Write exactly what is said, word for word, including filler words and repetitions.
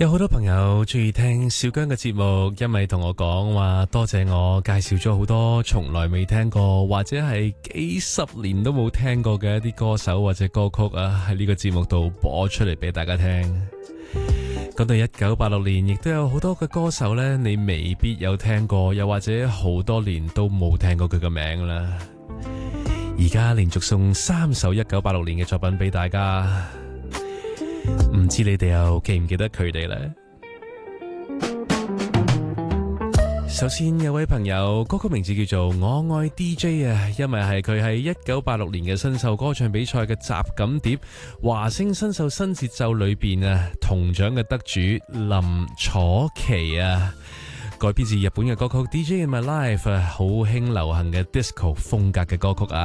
有好多朋友中意聽小姜嘅節目，因為同我講話多謝我介紹咗好多從來未聽過或者係幾十年都冇聽過嘅一啲歌手或者歌曲啊，喺呢個節目度播出嚟俾大家聽。講到一九八六年，亦都有好多嘅歌手呢，你未必有聽過，又或者好多年都冇聽過佢嘅名啦。而家連續送三首一九八六年嘅作品俾大家。唔知你哋又記唔記得佢哋呢？首先有位朋友歌曲名字叫做我愛 D J 啊，因為係佢喺一九八六年嘅新秀歌唱比賽嘅集錦碟華星新秀新節奏裏邊啊，銅獎嘅得主林楚琪啊，改編自日本嘅歌曲 D J in My Life 啊，好興流行嘅 disco 風格嘅歌曲啊。